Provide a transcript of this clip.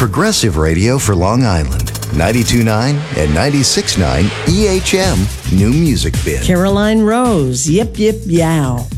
progressive radio for Long Island. 92.9 and 96.9 EHM New Music Bin. Caroline Rose, Yip Yip Yow.